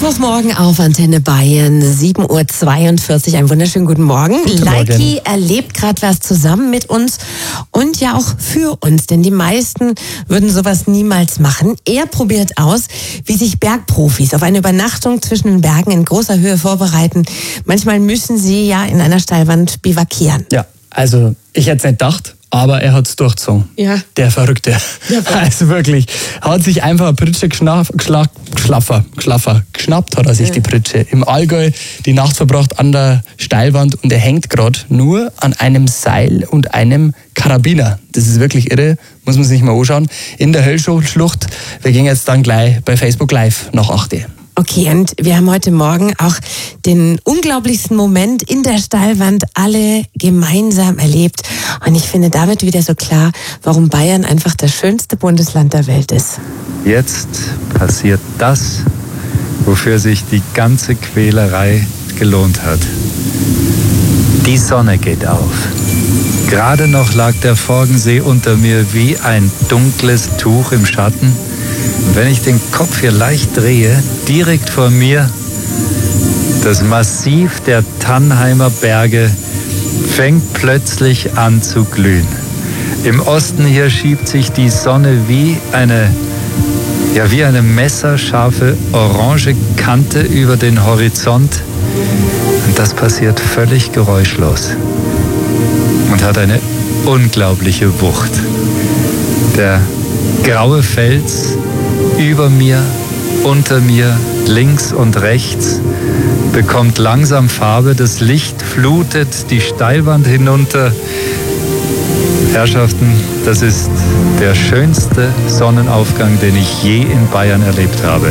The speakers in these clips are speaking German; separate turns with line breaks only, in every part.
Hochmorgen auf Antenne Bayern, 7:42 Uhr. Einen wunderschönen guten Morgen. Leiki erlebt gerade was zusammen mit uns und ja auch für uns, denn die meisten würden sowas niemals machen. Er probiert aus, wie sich Bergprofis auf eine Übernachtung zwischen den Bergen in großer Höhe vorbereiten. Manchmal müssen sie ja in einer Steilwand bivakieren.
Ja, also ich hätte es nicht gedacht. Aber er hat es durchgezogen.
Ja.
Der Verrückte. Ja, also wirklich. Hat sich einfach eine Pritsche geschnappt hat er sich die Pritsche. Im Allgäu die Nacht verbracht an der Steilwand und er hängt gerade nur an einem Seil und einem Karabiner. Das ist wirklich irre, muss man sich mal anschauen. In der Höllschlucht. Wir gehen jetzt dann gleich bei Facebook Live nach 8 Uhr.
Okay, und wir haben heute Morgen auch den unglaublichsten Moment in der Steilwand alle gemeinsam erlebt. Und ich finde, da wird wieder so klar, warum Bayern einfach das schönste Bundesland der Welt ist.
Jetzt passiert das, wofür sich die ganze Quälerei gelohnt hat. Die Sonne geht auf. Gerade noch lag der Forgensee unter mir wie ein dunkles Tuch im Schatten. Und wenn ich den Kopf hier leicht drehe, direkt vor mir, das Massiv der Tannheimer Berge fängt plötzlich an zu glühen. Im Osten hier schiebt sich die Sonne wie eine messerscharfe orange Kante über den Horizont. Und das passiert völlig geräuschlos und hat eine unglaubliche Wucht. Der graue Fels über mir, unter mir, links und rechts bekommt langsam Farbe. Das Licht flutet die Steilwand hinunter. Herrschaften, das ist der schönste Sonnenaufgang, den ich je in Bayern erlebt habe.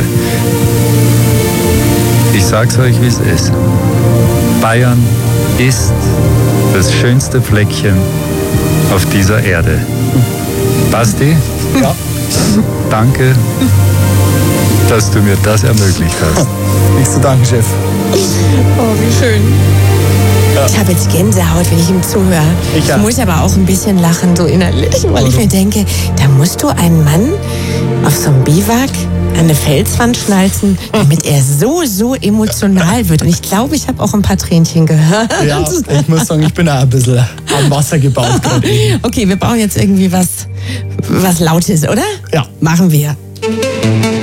Ich sag's euch, wie es ist. Bayern ist das schönste Fleckchen auf dieser Erde. Basti?
Ja.
Danke, dass du mir das ermöglicht hast.
Nichts zu danken, Chef.
Oh, wie schön. Ja. Ich habe jetzt Gänsehaut, wenn ich ihm zuhöre. Ich muss aber auch ein bisschen lachen, so innerlich, weil ich mir denke, da musst du einen Mann auf so einem Biwak an eine Felswand schnalzen, damit er so emotional wird. Und ich glaube, ich habe auch ein paar Tränchen gehört.
Ja, ich muss sagen, ich bin auch ein bisschen am Wasser gebaut gerade.
Okay, wir brauchen jetzt irgendwie was Lautes, oder?
Ja.
Machen wir.